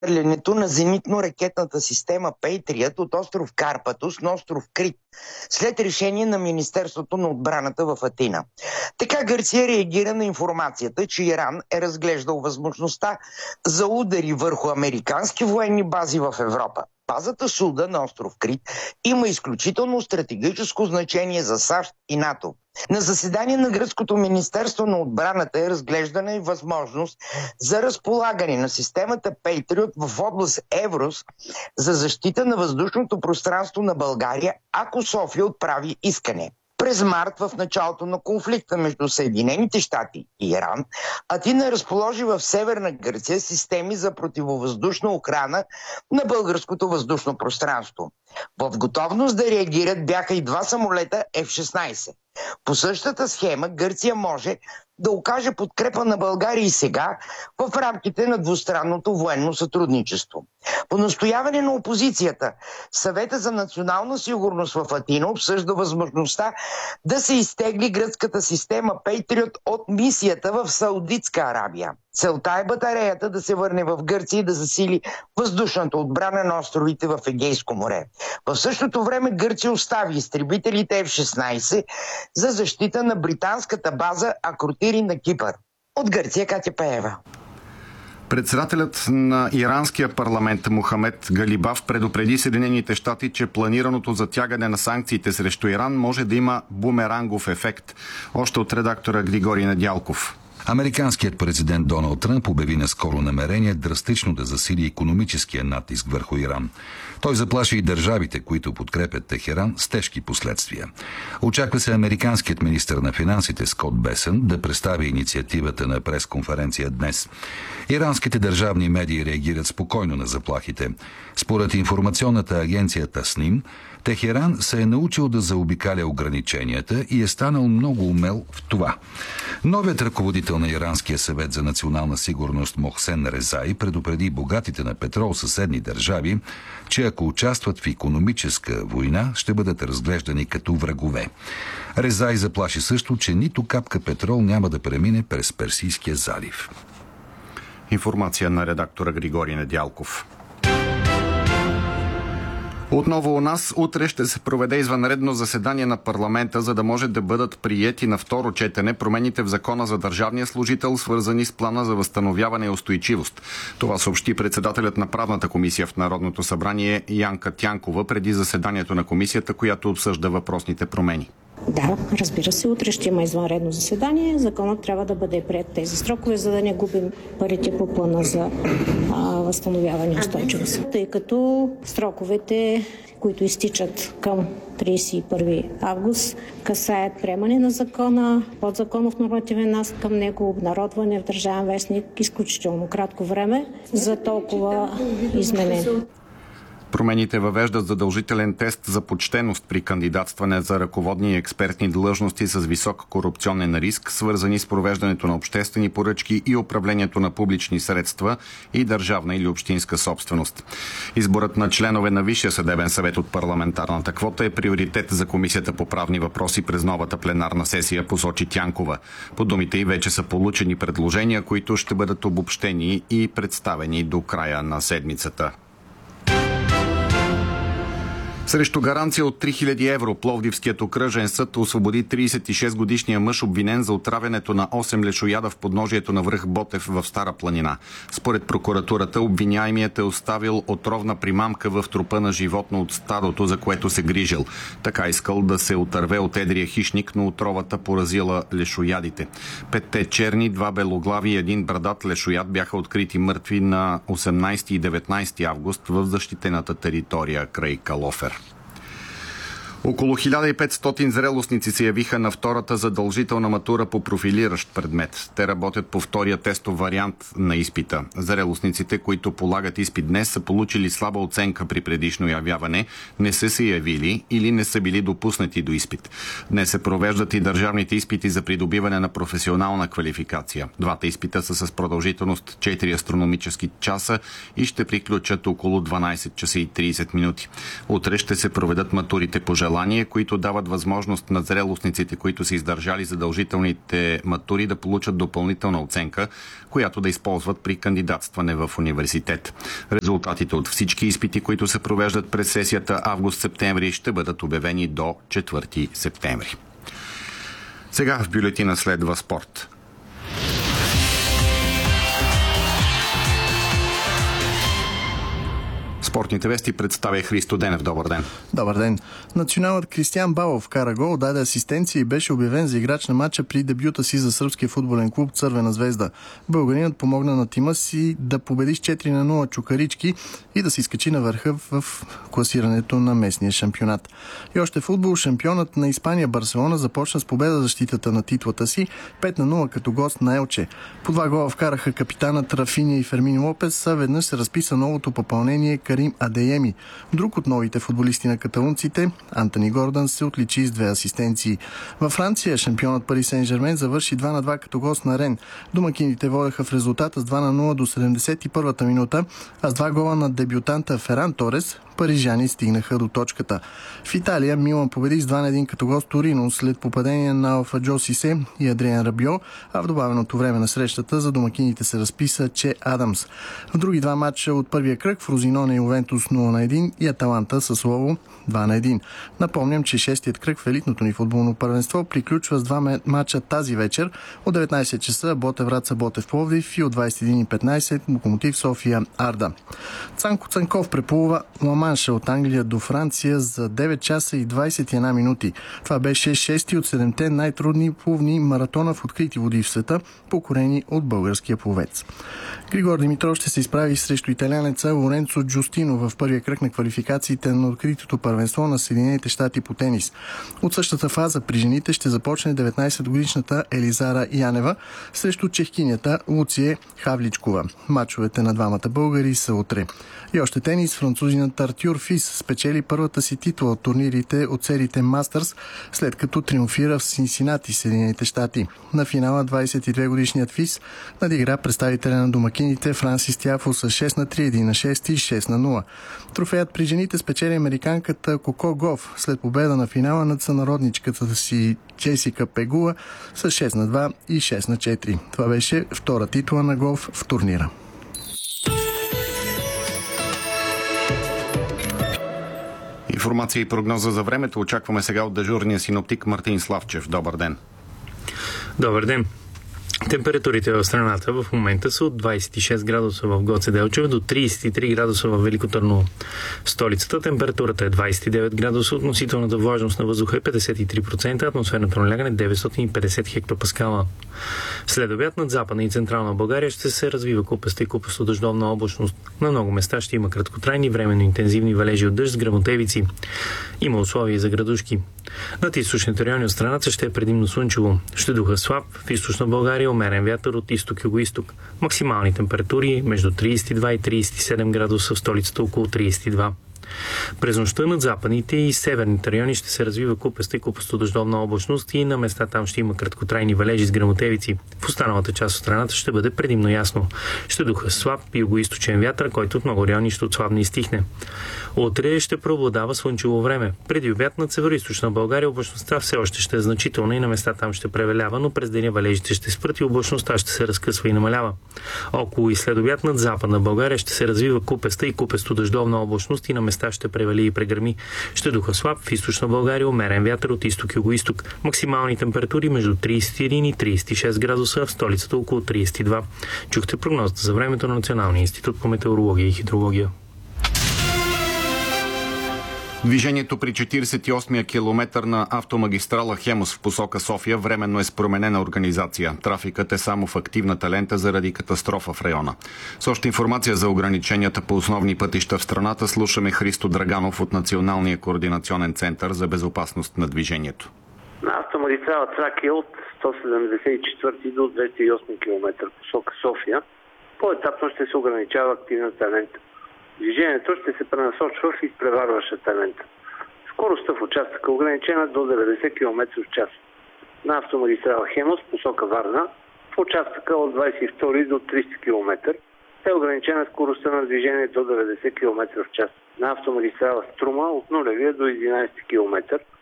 изстрелянето на зенитно-ракетната система Patriot от остров Карпатос на остров Крит, след решение на Министерството на отбраната в Атина. Така Гърция реагира на информацията, че Иран е разглеждал възможността за удари върху американски военни бази в Европа. Базата Суда на остров Крит има изключително стратегическо значение за САЩ и НАТО. На заседание на Гръцкото министерство на отбраната е разглеждана и възможност за разполагане на системата Patriot в област Еврос за защита на въздушното пространство на България, ако София отправи искане. През март, в началото на конфликта между Съединените щати и Иран, Атина разположи в Северна Гърция системи за противовъздушна охрана на българското въздушно пространство. В готовност да реагират бяха и 2 самолета F-16. По същата схема Гърция може да окаже подкрепа на България и сега в рамките на двустранното военно сътрудничество. По настояване на опозицията, Съвета за национална сигурност в Атина обсъжда възможността да се изтегли гръцката система Patriot от мисията в Саудитска Арабия. Целта е батареята да се върне в Гърция и да засили въздушната отбрана на островите в Егейско море. В същото време Гърция остави изтребителите F-16 за защита на британската база Акротири на Кипър. От Гърция Катя Пеева. Председателят на иранския парламент Мохамед Галибаф предупреди Съединените щати, че планираното затягане на санкциите срещу Иран може да има бумерангов ефект. Още от редактора Григорий Недялков. Американският президент Доналд Тръмп обяви наскоро намерение драстично да засили икономическия натиск върху Иран. Той заплаши и държавите, които подкрепят Техеран, с тежки последствия. Очаква се американският министър на финансите Скот Бесън да представи инициативата на пресконференция днес. Иранските държавни медии реагират спокойно на заплахите. Според информационната агенция Тасним, Техеран се е научил да заобикаля ограниченията и е станал много умел в това. Новият ръководител на Иранския съвет за национална сигурност Мохсен Резай предупреди богатите на петрол съседни държави, че ако участват в икономическа война, ще бъдат разглеждани като врагове. Резай заплаши също, че нито капка петрол няма да премине през Персийския залив. Информация на редактора Григорий Недялков. Отново у нас утре ще се проведе извънредно заседание на парламента, за да може да бъдат приети на второ четене промените в Закона за държавния служител, свързани с плана за възстановяване и устойчивост. Това съобщи председателят на правната комисия в Народното събрание Янка Тянкова преди заседанието на комисията, която обсъжда въпросните промени. Да, разбира се, утре ще има извънредно заседание. Законът трябва да бъде приет тези срокове, за да не губим парите по плана за възстановяване и устойчивост. Тъй като сроковете, които изтичат към 31 август, касаят приемане на закона, подзаконов нормативен акт към него, обнародване в Държавен вестник, изключително кратко време за толкова изменения. Промените въвеждат задължителен тест за почтеност при кандидатстване за ръководни и експертни длъжности с висок корупционен риск, свързани с провеждането на обществени поръчки и управлението на публични средства и държавна или общинска собственост. Изборът на членове на Висшия съдебен съвет от парламентарната квота е приоритет за Комисията по правни въпроси през новата пленарна сесия, посочи Тянкова. По думите й вече са получени предложения, които ще бъдат обобщени и представени до края на седмицата. Срещу гаранция от 3000 евро Пловдивският окръжен съд освободи 36-годишния мъж, обвинен за отравянето на 8 лешояда в подножието на връх Ботев в Стара планина. Според прокуратурата, обвиняемият е оставил отровна примамка в трупа на животно от стадото, за което се грижил. Така искал да се отърве от едрия хищник, но отровата поразила лешоядите. 5 черни, 2 белоглави и 1 брадат лешояд бяха открити мъртви на 18 и 19 август в защитената територия край Калофер. Около 1500 зрелостници се явиха на втората задължителна матура по профилиращ предмет. Те работят по втория тестов вариант на изпита. Зрелостниците, които полагат изпит днес, са получили слаба оценка при предишно явяване, не са се явили или не са били допуснати до изпит. Днес се провеждат и държавните изпити за придобиване на професионална квалификация. Двата изпита са с продължителност 4 астрономически часа и ще приключат около 12 часа и 30 минути. Утре ще се проведат матурите по желание желание, които дават възможност на зрелостниците, които са издържали задължителните матури, да получат допълнителна оценка, която да използват при кандидатстване в университет. Резултатите от всички изпити, които се провеждат през сесията август-септември, ще бъдат обявени до 4 септември. Сега в бюлетина следва спорт. Спортните вести представя Христо Денев. Добър ден. Добър ден. Националът Кристиян Балов вкара гол, даде асистенция и беше обявен за играч на матча при дебюта си за сръбския футболен клуб Цървена звезда. Българинът помогна на тима си да победи с 4-0 Чукарички и да се изкачи на върха в класирането на местния шампионат. И още футбол, шампионът на Испания Барселона започна с победа защитата на титлата си 5-0 като гост на Елче. По 2 гола вкараха капитанът Рафиня и Фермин Лопес, а веднъж се разписа новото попълнение Карим Адееми. Друг от новите футболисти на каталунците, Антони Гордан, се отличи с 2 асистенции. Във Франция шампионът Пари Сен-Жермен завърши 2-2 като гост на Рен. Домакините водеха в резултата с 2-0 до 71-та минута, а с 2 гола на дебютанта Феран Торес парижани стигнаха до точката. В Италия Милан победи с 2-1 като гост Торино след попадение на Алфаджо Сисе и Адриан Рабио, а в добавеното време на срещата за домакините се разписа Че Адамс. В други 2 матча от първия кръг Фрозиноне и Ювентус 0-1 и Аталанта със Слово 2-1. Напомням, че 6-тият кръг в елитното ни футболно първенство приключва с 2 матча тази вечер от 19 часа Ботев Враца Ботев Пловдив и от 21:15 Локомотив София Арда. Цанко Цанков преплува Ла-Манша от Англия до Франция за 9 часа и 21 минути. Това беше 6-ти от 7-те най-трудни плувни маратона в открити води в света, покорени от българския пловец. Григор Димитров ще се изправи срещу италянеца Лоренцо Джустино в първия кръг на квалификациите на откритото първенство на Съединените щати по тенис. От същата фаза при жените ще започне 19-годишната Елизара Янева срещу чехкинята Луция Хавличкова. Мачовете на двамата българи са утре. И още тенис, французинът Артюр Фис спечели първата си титла от турнирите от сериите Мастърс, след като триумфира в Синсинати, Съединените щати. На финала 22-годишният Фис надигра представителя на домакините Франсис Тиафо с 6-3, 1-6 и 6-0. Трофеят при жените спечели американката Коко Гоф след победа на финала над сънародничката си Джесика Пегула с 6-2 и 6-4. Това беше втора титла на Гоф в турнира. Информация и прогноза за времето очакваме сега от дежурния синоптик Мартин Славчев. Добър ден. Добър ден. Температурите в страната в момента са от 26 градуса в Гоце Делчев до 33 градуса в Велико Търново. В столицата температурата е 29 градуса, относителната влажност на въздуха е 53%, атмосферното налягане 950 хектопаскала. След обяд над Западна и Централна България ще се развива купеста и купесто дъждовна облачност. На много места ще има краткотрайни временно интензивни валежи от дъжд с гръмотевици. Има условия за градушки. Над източните райони от страната ще е предимно слънчево. Ще духа слаб, в източна България умерен вятър от изток-югоизток. Максимални температури между 32 и 37 градуса, в столицата около 32. През нощта над западните и северните райони ще се развива купеста и купесто-дъждовна облачност и на места там ще има краткотрайни валежи с гръмотевици. В останалата част от страната ще бъде предимно ясно. Ще духа слаб югоизточен вятър, който в много райони ще отслабне и стихне. Утре ще преобладава слънчево време. Преди обяд над североизточна България облачността все още ще е значителна и на места там ще превалява, но през деня валежите ще спрат и облачността ще се разкъсва и намалява. Около и след обяд над западна България ще се развива купеста и купесто-дъждовна облачност и на места ще превали и прегърми. Ще духа слаб, в източна България умерен вятър от изток-югоизток. Максимални температури между 31 и 36 градуса, в столицата около 32. Чухте прогнозата за времето на Националния институт по метеорология и хидрология. Движението при 48-я километър на автомагистрала Хемус в посока София временно е с променена организация. Трафикът е само в активната лента заради катастрофа в района. С още информация за ограниченията по основни пътища в страната слушаме Христо Драганов от Националния координационен център за безопасност на движението. На автомагистрала Тракия от 174 до 208 км посока София по-етапно ще се ограничава активната лента. Движението ще се пренасочва в изпреварващата лента. Скоростта в участъка е ограничена до 90 км в час. На автомагистрала Хемус, посока Варна, в участъка от 22 до 30 км е ограничена скоростта на движение до 90 км в час. на автомагистрала Струма от нулевия до 11 км.